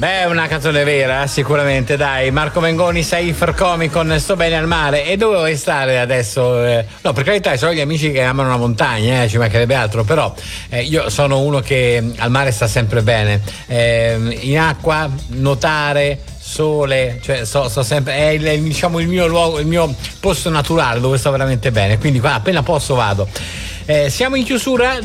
Beh, è una canzone vera, sicuramente, dai. Marco Mengoni, Safer Comic con Sto bene al mare. E dove vuoi stare adesso? No, per carità, sono gli amici che amano la montagna, ci mancherebbe altro, però io sono uno che al mare sta sempre bene. In acqua, nuotare, sole, cioè sto sempre, è diciamo il mio luogo, il mio posto naturale dove sto veramente bene, quindi qua appena posso vado. Siamo in chiusura